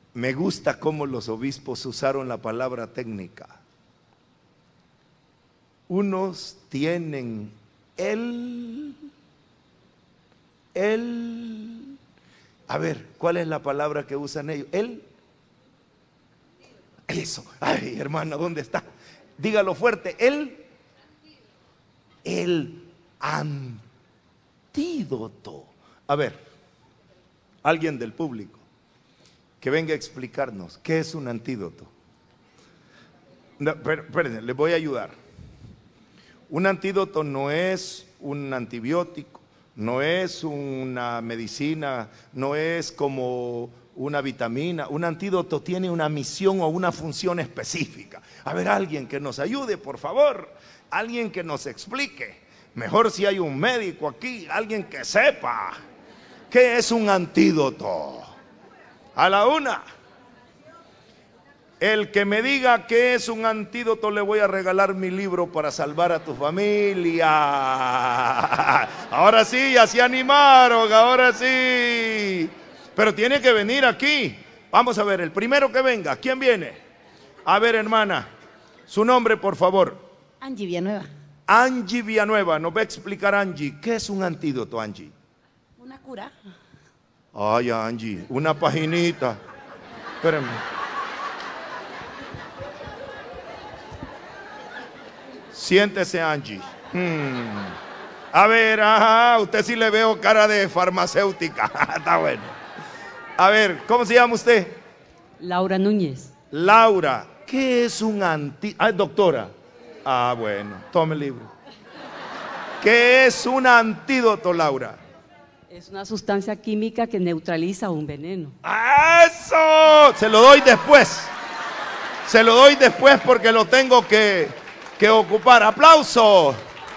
Me gusta cómo los obispos usaron la palabra técnica. Unos tienen a ver, ¿cuál es la palabra que usan ellos? Eso. Ay, hermano, ¿dónde está? Dígalo fuerte. El antídoto. A ver, alguien del público que venga a explicarnos qué es un antídoto. No, espérense, les voy a ayudar. Un antídoto no es un antibiótico, no es una medicina, no es como una vitamina. Un antídoto tiene una misión o una función específica. A ver, alguien que nos ayude, por favor, alguien que nos explique. Mejor si hay un médico aquí, alguien que sepa qué es un antídoto. A la una. El que me diga qué es un antídoto, le voy a regalar mi libro para salvar a tu familia. Ahora sí, ya se animaron, ahora sí. Pero tiene que venir aquí. Vamos a ver, el primero que venga, ¿quién viene? A ver, hermana, su nombre, por favor. Angie Villanueva. Angie Villanueva, nos va a explicar Angie, ¿qué es un antídoto, Angie? Una cura. Ay, Angie, una paginita. Espérenme. Siéntese, Angie. A ver, ajá, usted sí le veo cara de farmacéutica. Está bueno. A ver, ¿cómo se llama usted? Laura Núñez. Laura, ¿qué es un antídoto? Ah, doctora. Ah, bueno, tome el libro. ¿Qué es un antídoto, Laura? Es una sustancia química que neutraliza un veneno. ¡Eso! Se lo doy después. Se lo doy después porque lo tengo que ocupar. ¡Aplauso!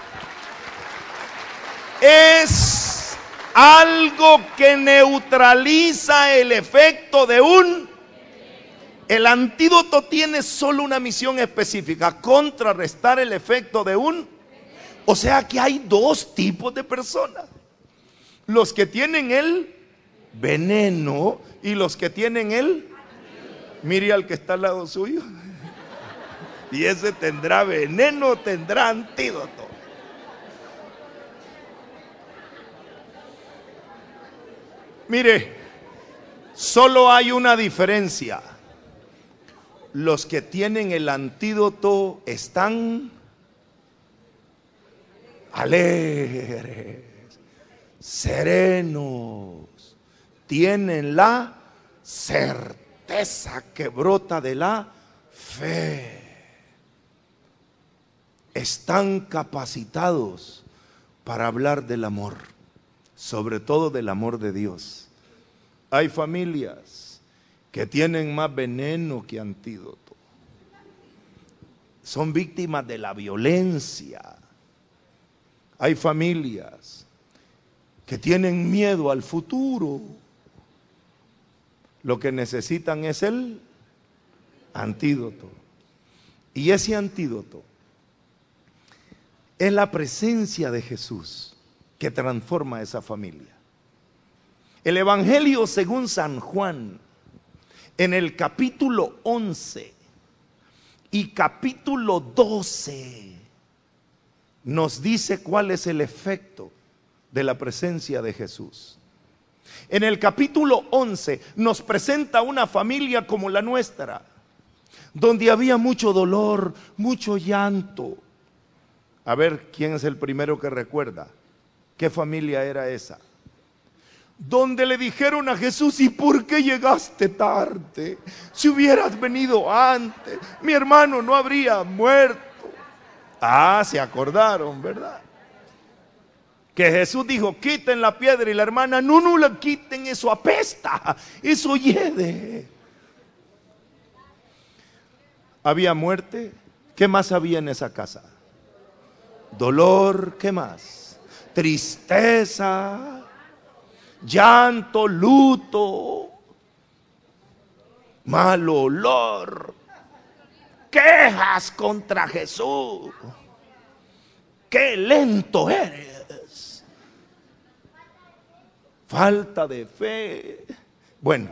Es algo que neutraliza el efecto de el antídoto tiene solo una misión específica: contrarrestar el efecto de o sea que hay dos tipos de personas: los que tienen el veneno y los que tienen mire al que está al lado suyo. Y ese tendrá veneno, tendrá antídoto. Mire, solo hay una diferencia. Los que tienen el antídoto están alegres, serenos, tienen la certeza que brota de la fe. Están capacitados para hablar del amor, sobre todo del amor de Dios. Hay familias que tienen más veneno que antídoto. Son víctimas de la violencia. Hay familias que tienen miedo al futuro. Lo que necesitan es el antídoto. Y ese antídoto es la presencia de Jesús que transforma a esa familia. El Evangelio según San Juan, en el capítulo 11 y capítulo 12, nos dice cuál es el efecto de la presencia de Jesús. En el capítulo 11 nos presenta una familia como la nuestra, donde había mucho dolor, mucho llanto. A ver, ¿quién es el primero que recuerda? ¿Qué familia era esa? Donde le dijeron a Jesús: ¿y por qué llegaste tarde? Si hubieras venido antes, mi hermano no habría muerto. Ah, se acordaron, ¿verdad? Que Jesús dijo: quiten la piedra, y la hermana: no la quiten, eso apesta, eso hiede. Había muerte. ¿Qué más había en esa casa? Dolor, ¿qué más? Tristeza, llanto, luto, mal olor, quejas contra Jesús. ¡Qué lento eres! Falta de fe. Bueno,